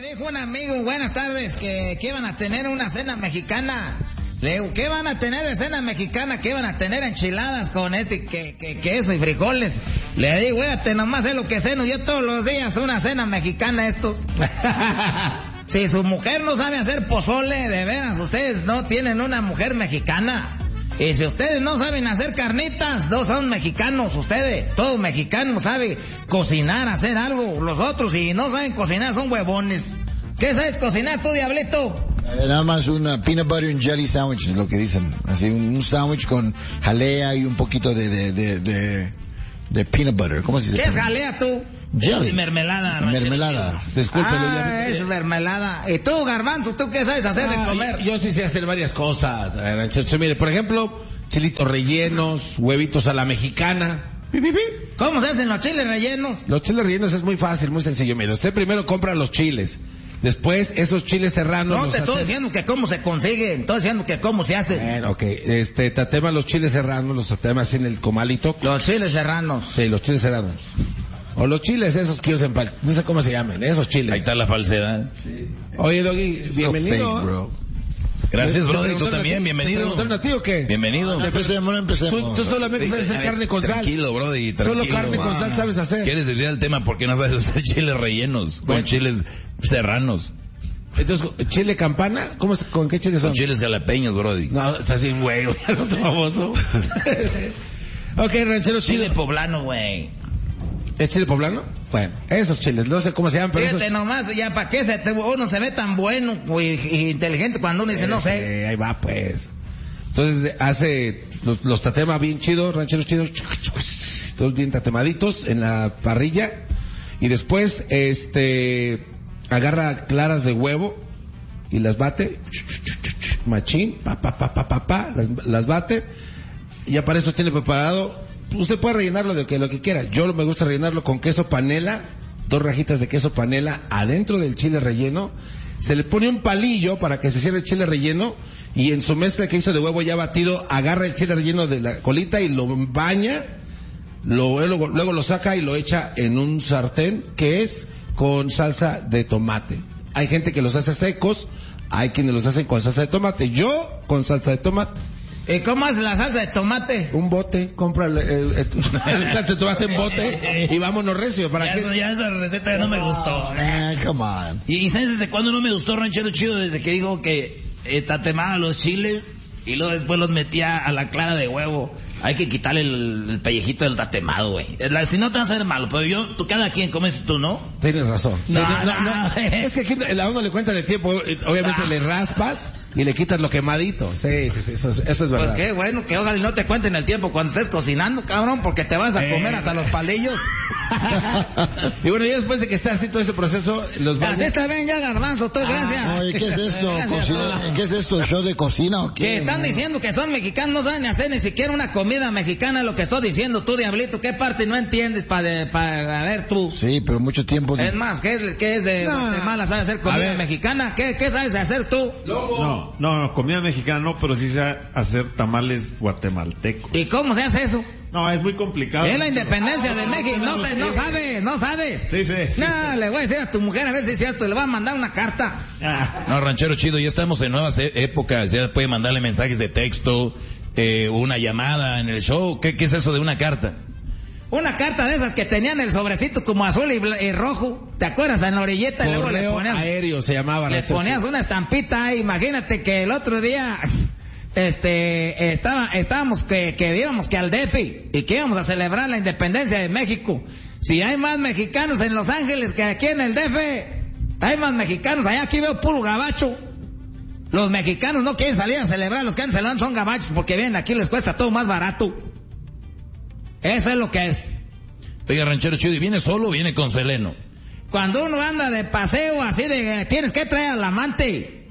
dijo un amigo, buenas tardes, que iban a tener una cena mexicana. Le digo, ¿qué van a tener de cena mexicana? ¿Qué van a tener enchiladas con queso y frijoles? Le digo, nomás es lo que ceno yo todos los días, una cena mexicana estos. Si su mujer no sabe hacer pozole, de veras, ustedes no tienen una mujer mexicana. Y si ustedes no saben hacer carnitas, no son mexicanos ustedes. Todo mexicano sabe cocinar, hacer algo. Los otros, si no saben cocinar, son huevones. ¿Qué sabes cocinar tú, diablito? Nada más una peanut butter and jelly sandwich, es lo que dicen. Así, un sándwich con jalea y un poquito de peanut butter. ¿Cómo se dice? ¿Qué es jalea tú? Jelly. Mermelada. Mermelada. Discúlpeme. Es mermelada. ¿Y tú, Garbanzo, tú qué sabes hacer de comer? Yo sí sé hacer varias cosas, Ranchero. Mire, por ejemplo, chilitos rellenos, huevitos a la mexicana. ¿Cómo se hacen los chiles rellenos? Los chiles rellenos es muy fácil, muy sencillo. Mire, usted primero compra los chiles. Después, esos chiles serranos... No te estoy diciendo que cómo se consiguen, estoy diciendo que cómo se hacen. Bueno, ok. Tatema los chiles serranos, los tatema así en el comalito. Los chiles serranos. Sí, los chiles serranos. O los chiles esos que usan para... No sé cómo se llaman, esos chiles. Ahí está la falsedad. Sí. Oye, Doggy, bienvenido. Fake, bro. Gracias, brother, tú también, bienvenido. ¿Te preguntaron a ti o qué? Bienvenido. Empecemos. Tú solamente sabes hacer carne con sal. Tranquilo, brother, tranquilo. Solo carne con sal sabes hacer. ¿Quieres decir el tema por qué no sabes hacer chiles rellenos? Con chiles serranos. Entonces, ¿chile campana? ¿Con qué chiles son? Con chiles jalapeños, brody. No, está así, güey, otro famoso. Ok, ranchero chido. Chile poblano, güey. ¿Es chile poblano? Bueno, esos chiles, no sé cómo se llaman, pero fíjate nomás, ya para qué uno se ve tan bueno y inteligente cuando uno dice no sé. Ahí va, pues. Entonces, hace los tatema bien chidos, rancheros chidos, todos bien tatemaditos en la parrilla. Y después, agarra claras de huevo y las bate, machín, las bate, y ya para eso tiene preparado. Usted puede rellenarlo de lo que quiera. Yo me gusta rellenarlo con queso panela, 2 rajitas de queso panela adentro del chile relleno. Se le pone un palillo para que se cierre el chile relleno, y en su mezcla que hizo de huevo ya batido, agarra el chile relleno de la colita y lo baña, luego lo saca y lo echa en un sartén que es con salsa de tomate. Hay gente que los hace secos, hay quienes los hacen con salsa de tomate. Yo con salsa de tomate. ¿Y cómo hace la salsa de tomate? Un bote, compra el salsa de tomate en bote y vámonos recio. Ya esa receta ya no me gustó. Come on. ¿Y sabes desde cuándo no me gustó Ranchero Chido? Desde que dijo que tatemaba los chiles y luego después los metía a la clara de huevo. Hay que quitarle el pellejito del tatemado, güey. Si no te vas a ver malo, pero tú cada quien comes tú, ¿no? Tienes razón. No. Es que aquí a uno le cuenta de tiempo, obviamente le raspas y le quitas lo quemadito. Sí, eso es verdad. Pues qué bueno, que ojalá no te cuenten el tiempo cuando estés cocinando, cabrón, porque te vas a comer hasta los palillos. Y bueno, ya después de que esté así todo ese proceso, los Así está bien ya, Garbanzo, tú, gracias. Oye, ¿qué es esto? ¿Qué es esto? ¿Show de cocina o qué? Que están diciendo que son mexicanos, no saben hacer ni siquiera una comida mexicana, lo que estoy diciendo tú, diablito. ¿Qué parte no entiendes a ver tú? Sí, pero mucho tiempo. Es más, ¿qué es de Guatemala? ¿Sabes hacer comida mexicana? ¿Qué sabes hacer tú? No, comida mexicana no, pero sí sé hacer tamales guatemaltecos. ¿Y cómo se hace eso? No, es muy complicado. Es la independencia de México. No sabes. Sí. No, le voy a decir a tu mujer a ver si es cierto. Le voy a mandar una carta. No, Ranchero Chido, ya estamos en nuevas épocas. Ya puede mandarle mensajes de texto, una llamada en el show. ¿Qué es eso de una carta? Una carta de esas que tenían el sobrecito como azul y rojo. ¿Te acuerdas? En la orilleta. Y luego le ponías aéreo se llamaba. Le ponías una estampita. Imagínate que el otro día estábamos que íbamos que al DF y que íbamos a celebrar la independencia de México. Si hay más mexicanos en Los Ángeles que aquí en el DF, hay más mexicanos. Allá aquí veo puro gabacho. Los mexicanos no quieren salir a celebrar, los que han celebrado son gabachos porque vienen aquí les cuesta todo más barato. Eso es lo que es. Oiga, Ranchero Chido, ¿y viene solo o viene con Seleno? Cuando uno anda de paseo así de tienes que traer al amante.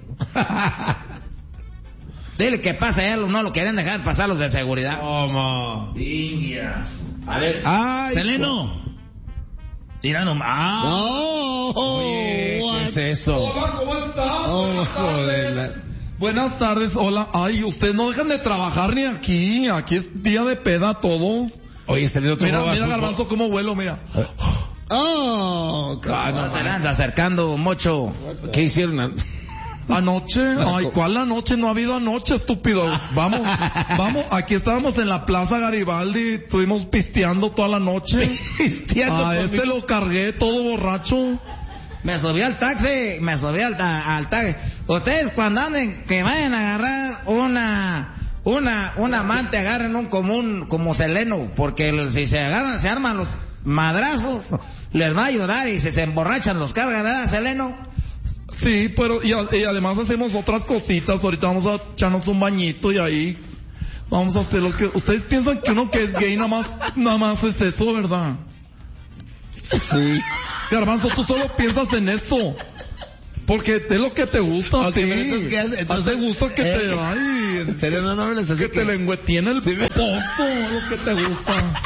Dile que pase él, no lo quieren dejar pasar los de seguridad. ¿Cómo? Indias. A ver, Seleno. Tira nomás. Oye, ¿qué es eso? Hola, ¿cómo estás? Joder. Buenas tardes, hola. Ay, ustedes no dejan de trabajar ni aquí es día de peda todo. Oye, Seleno, Mira, Garbanzo, cómo vuelo, mira. Oh, No te lanzas acercando mucho. ¿Qué hicieron? Anoche, ay, ¿cuál anoche? No ha habido anoche, estúpido. Vamos, aquí estábamos en la Plaza Garibaldi, estuvimos pisteando toda la noche. A este lo cargué todo borracho. Me subí al taxi, al taxi. Ustedes cuando anden, que vayan a agarrar una amante, agarren un común como Seleno, porque si se arman los madrazos, les va a ayudar, y si se emborrachan los carga, ¿verdad, Seleno? Sí, pero y además hacemos otras cositas. Ahorita vamos a echarnos un bañito y ahí vamos a hacer lo que... Ustedes piensan que uno que es gay nada más es eso, ¿verdad? Sí. Garbanzo, tú solo piensas en eso. Porque es lo que te gusta a ti. Te gusta que te... Ay, ¿en serio no hables así? Que te lengüetiene el pozo, lo que te gusta.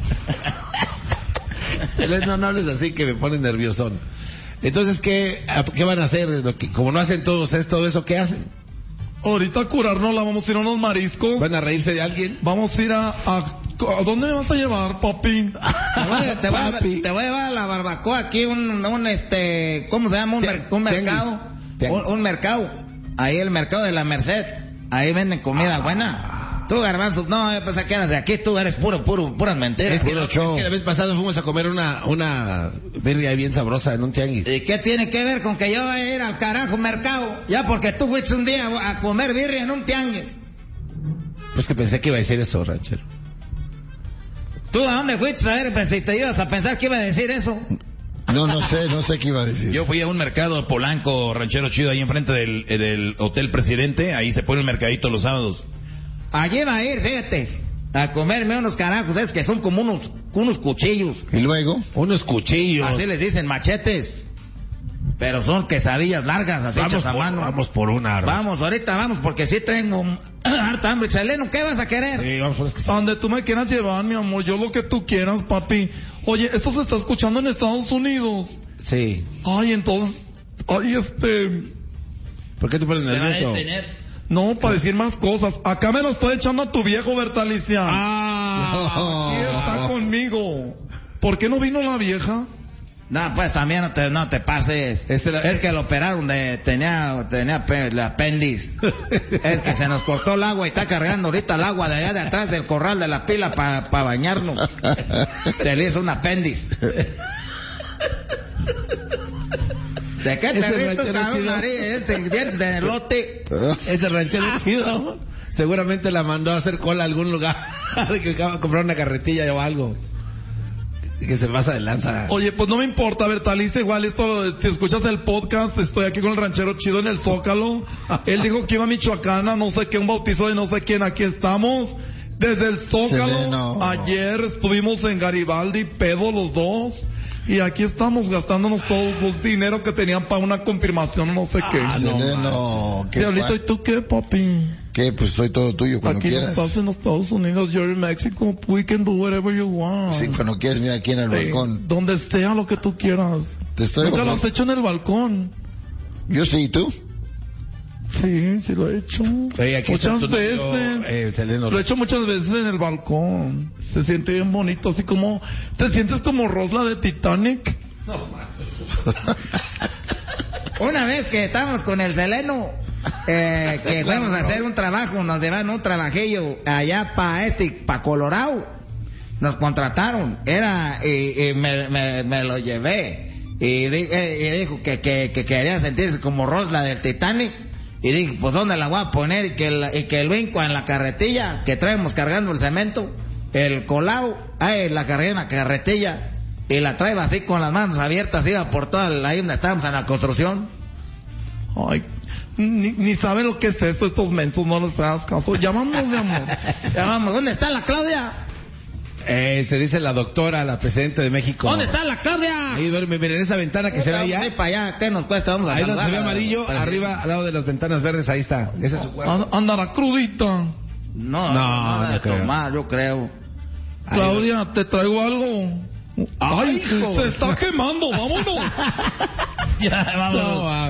No hables así que me pone nerviosón. Entonces, ¿qué van a hacer? Como no hacen todos ustedes todo eso, ¿qué hacen? Ahorita a curarnos, vamos a ir a unos mariscos. ¿Van a reírse de alguien? Vamos a ir ¿a dónde me vas a llevar, papi? Te voy a llevar a la barbacoa aquí, ¿cómo se llama? Un mercado. Un mercado. Ahí el mercado de la Merced. Ahí venden comida buena. Tú, Garbanzo, no, yo pensé que eras de aquí, tú eres puras mentiras. Es que la vez pasada fuimos a comer una birria bien sabrosa en un tianguis. ¿Y qué tiene que ver con que yo vaya a ir al carajo mercado? Ya porque tú fuiste un día a comer birria en un tianguis. Pues que pensé que iba a decir eso, ranchero. ¿Tú a dónde fuiste? A ver, pues si te ibas a pensar que iba a decir eso. No sé qué iba a decir. Yo fui a un mercado Polanco, ranchero chido, ahí enfrente del Hotel Presidente, ahí se pone el mercadito los sábados. Allí va a ir, fíjate, a comerme unos carajos, es que son como unos cuchillos. ¿Y luego? Unos cuchillos. Así les dicen, machetes. Pero son quesadillas largas, así hechas a mano. Vamos por una. Vamos, ahorita vamos, porque sí tengo harta hambre. Seleno, ¿qué vas a querer? Sí, vamos por las A donde tú me quieras llevar, mi amor, yo lo que tú quieras, papi. Oye, esto se está escuchando en Estados Unidos. Sí. Ay, entonces, ¿Por qué te pones Se va a nervioso? detener. No, para decir más cosas. Acá me lo está echando a tu viejo, Bertalicia. Aquí está conmigo. ¿Por qué no vino la vieja? No, pues también no te pases. Es que lo operaron tenía el apéndice. Es que se nos cortó el agua y está cargando ahorita el agua de allá de atrás del corral de la pila para bañarnos. Se le hizo un apéndice. ¿De qué te ríes tú, cabrón, nariz? Dientes de elote. Ese ranchero chido seguramente la mandó a hacer cola a algún lugar que acaba de comprar una carretilla o algo. Que se pasa de lanza. Oye, pues no me importa, Bertaliza, igual si escuchas el podcast, estoy aquí con el ranchero chido en el Zócalo. Él dijo que iba a Michoacana, no sé qué, un bautizo de no sé quién, aquí estamos. Desde el Zócalo, Seleno. ayer estuvimos en Garibaldi, pedo los dos. Y aquí estamos gastándonos todo el dinero que tenían para una confirmación, no sé qué. Seleno, ¿qué? Diablito, ¿y tú qué, papi? ¿Qué? Pues soy todo tuyo cuando Aquí no quieras. estás en los Estados Unidos, you're in Mexico, we can do whatever you want. Sí, cuando quieras, mira aquí en el balcón. Donde sea lo que tú quieras. Te estoy Nunca lo has ofreciendo. hecho en el balcón. Yo sí, ¿y tú? Sí lo he hecho. Oye, aquí está Muchas tu novio, veces. Seleno. Lo he hecho muchas veces en el balcón. Se siente bien bonito, así como... ¿Te sientes como Rosla de Titanic? Una vez que estábamos con el Seleno, que fuimos a hacer un trabajo, nos llevaron un trabajillo allá pa Colorado. Nos contrataron, me lo llevé. Y dijo que quería sentirse como Rosla del Titanic. Y dije, pues ¿dónde la voy a poner? Y que el vinco en la carretilla, que traemos cargando el cemento, el colao, la cargué en la carretilla. Y la trae así con las manos abiertas, iba por toda ahí donde estábamos en la construcción. Ay, ni saben lo que es eso, estos mensos, no les hagas caso. Llamamos, mi amor. Llamamos, ¿dónde está la Claudia? Se dice la doctora, la presidenta de México. ¿Dónde está la Claudia? Ahí duerme, miren esa ventana que se ve allá. Ahí para allá, ¿qué nos cuesta? Vamos a Ahí donde se ve saludarla. amarillo, arriba, al lado de las ventanas verdes, ahí está. Ese es su cuarto. Andará crudita. No creo. tomar, yo creo. Claudia, ¿te traigo algo? Ay, hijo. se está quemando, vámonos. Ya, vámonos. No,